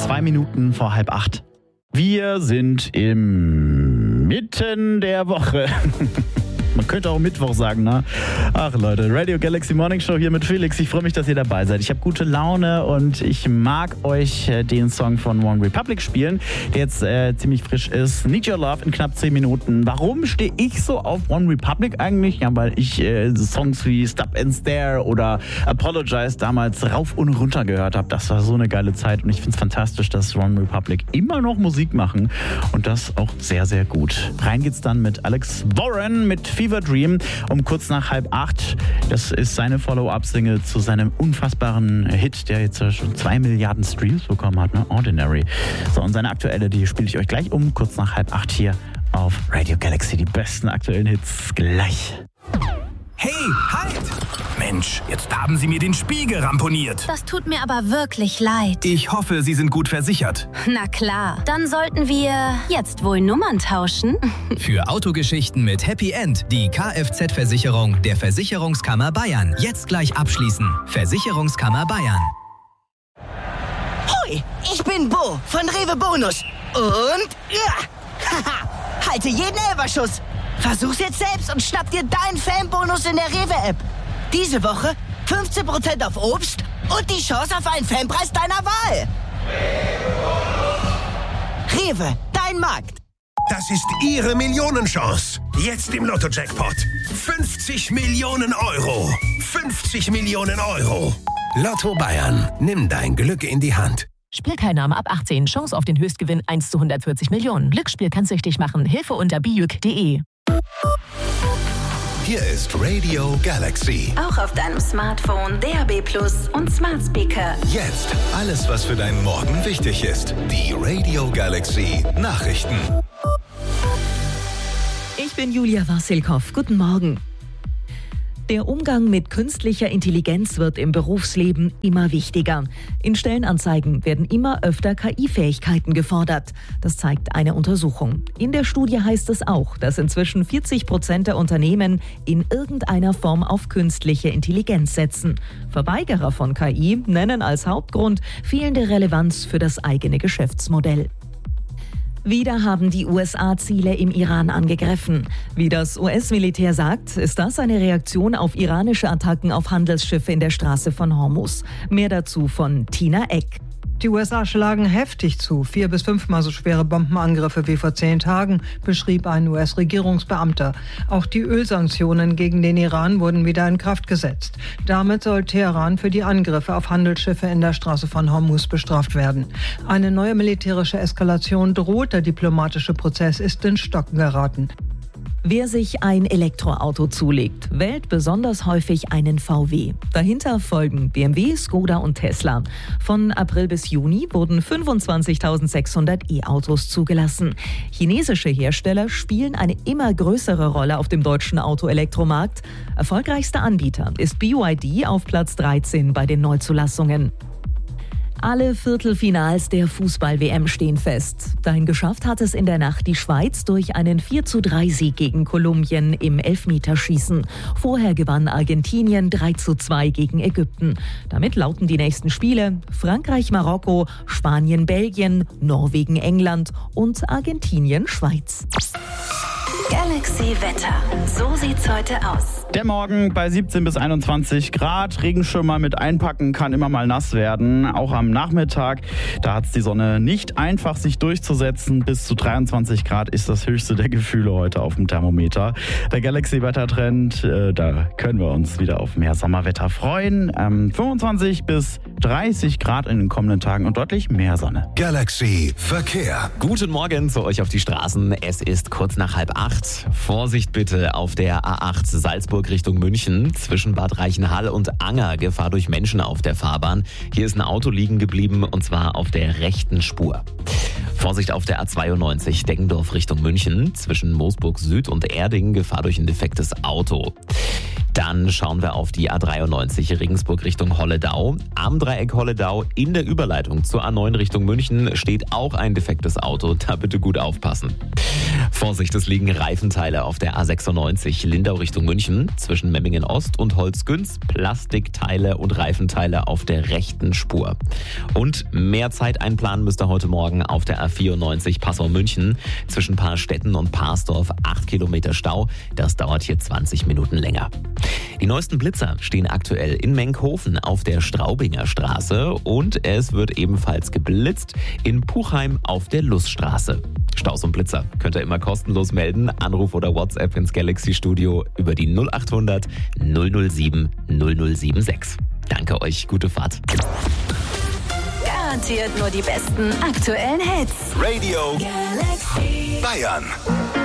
2 Minuten vor 7:30. Wir sind im Mitten der Woche. Man könnte auch Mittwoch sagen, ne? Ach Leute, Radio Galaxy Morning Show hier mit Felix. Ich freue mich, dass ihr dabei seid. Ich habe gute Laune und ich mag euch den Song von One Republic spielen, der jetzt ziemlich frisch ist. Need Your Love in knapp 10 Minuten. Warum stehe ich so auf One Republic eigentlich? Ja, weil ich Songs wie Stop and Stare oder Apologize damals rauf und runter gehört habe. Das war so eine geile Zeit und ich finde es fantastisch, dass One Republic immer noch Musik machen und das auch sehr, sehr gut. Rein geht's dann mit Alex Warren mit Fever Dream um kurz nach 7:30. Das ist seine Follow-up-Single zu seinem unfassbaren Hit, der jetzt schon 2 Milliarden Streams bekommen hat, ne? Ordinary. So, und seine aktuelle, die spiele ich euch gleich um, kurz nach 7:30 hier auf Radio Galaxy. Die besten aktuellen Hits gleich. Hey, halt! Mensch, jetzt haben Sie mir den Spiegel ramponiert. Das tut mir aber wirklich leid. Ich hoffe, Sie sind gut versichert. Na klar, dann sollten wir jetzt wohl Nummern tauschen. Für Autogeschichten mit Happy End die Kfz-Versicherung der Versicherungskammer Bayern. Jetzt gleich abschließen. Versicherungskammer Bayern. Hoi, ich bin Bo von Rewe Bonus. Und ja, haha, halte jeden Elferschuss. Versuch's jetzt selbst und schnapp dir deinen Fanbonus in der Rewe-App. Diese Woche 15% auf Obst und die Chance auf einen Fanpreis deiner Wahl. Rewe, dein Markt. Das ist Ihre Millionenchance. Jetzt im Lotto-Jackpot. 50 Millionen Euro. 50 Millionen Euro. Lotto Bayern. Nimm dein Glück in die Hand. Spielteilnahme ab 18. Chance auf den Höchstgewinn 1 zu 140 Millionen. Glücksspiel kann süchtig machen. Hilfe unter biüc.de. Hier ist Radio Galaxy. Auch auf deinem Smartphone, DAB+ und Smart Speaker. Jetzt alles, was für deinen Morgen wichtig ist. Die Radio Galaxy Nachrichten. Ich bin Julia Wassilkow. Guten Morgen. Der Umgang mit künstlicher Intelligenz wird im Berufsleben immer wichtiger. In Stellenanzeigen werden immer öfter KI-Fähigkeiten gefordert. Das zeigt eine Untersuchung. In der Studie heißt es auch, dass inzwischen 40% der Unternehmen in irgendeiner Form auf künstliche Intelligenz setzen. Verweigerer von KI nennen als Hauptgrund fehlende Relevanz für das eigene Geschäftsmodell. Wieder haben die USA Ziele im Iran angegriffen. Wie das US-Militär sagt, ist das eine Reaktion auf iranische Attacken auf Handelsschiffe in der Straße von Hormuz. Mehr dazu von Tina Eck. Die USA schlagen heftig zu. 4- bis 5-mal so schwere Bombenangriffe wie vor 10 Tagen, beschrieb ein US-Regierungsbeamter. Auch die Ölsanktionen gegen den Iran wurden wieder in Kraft gesetzt. Damit soll Teheran für die Angriffe auf Handelsschiffe in der Straße von Hormuz bestraft werden. Eine neue militärische Eskalation droht. Der diplomatische Prozess ist ins Stocken geraten. Wer sich ein Elektroauto zulegt, wählt besonders häufig einen VW. Dahinter folgen BMW, Skoda und Tesla. Von April bis Juni wurden 25.600 E-Autos zugelassen. Chinesische Hersteller spielen eine immer größere Rolle auf dem deutschen Autoelektromarkt. Erfolgreichster Anbieter ist BYD auf Platz 13 bei den Neuzulassungen. Alle Viertelfinals der Fußball-WM stehen fest. Dahin geschafft hat es in der Nacht die Schweiz durch einen 4:3-Sieg gegen Kolumbien im Elfmeterschießen. Vorher gewann Argentinien 3:2 gegen Ägypten. Damit lauten die nächsten Spiele Frankreich, Marokko, Spanien, Belgien, Norwegen, England und Argentinien, Schweiz. Galaxy Wetter. So sieht's heute aus. Der Morgen bei 17 bis 21 Grad. Regenschirmer mit einpacken kann immer mal nass werden. Auch am Nachmittag, da hat es die Sonne nicht einfach, sich durchzusetzen. Bis zu 23 Grad ist das höchste der Gefühle heute auf dem Thermometer. Der Galaxy-Wettertrend, da können wir uns wieder auf mehr Sommerwetter freuen. 25 bis 30 Grad in den kommenden Tagen und deutlich mehr Sonne. Galaxy Verkehr. Guten Morgen zu euch auf die Straßen. Es ist kurz nach 7:30. Vorsicht bitte auf der A8 Salzburg Richtung München. Zwischen Bad Reichenhall und Anger Gefahr durch Menschen auf der Fahrbahn. Hier ist ein Auto liegen geblieben und zwar auf der rechten Spur. Vorsicht auf der A92 Deggendorf Richtung München. Zwischen Moosburg Süd und Erding Gefahr durch ein defektes Auto. Dann schauen wir auf die A93 Regensburg Richtung Holledau. Am Dreieck Holledau in der Überleitung zur A9 Richtung München steht auch ein defektes Auto. Da bitte gut aufpassen. Vorsicht, es liegen Reifenteile auf der A96 Lindau Richtung München zwischen Memmingen Ost und Holzgünz. Plastikteile und Reifenteile auf der rechten Spur. Und mehr Zeit einplanen müsst ihr heute Morgen auf der A94 Passau-München zwischen Paarstetten und Parsdorf. 8 Kilometer Stau. Das dauert hier 20 Minuten länger. Die neuesten Blitzer stehen aktuell in Menkhofen auf der Straubinger Straße und es wird ebenfalls geblitzt in Puchheim auf der Luststraße. Staus und Blitzer könnt ihr immer kostenlos melden. Anruf oder WhatsApp ins Galaxy Studio über die 0800 007 0076. Danke euch, gute Fahrt. Garantiert nur die besten aktuellen Hits. Radio Galaxy Bayern.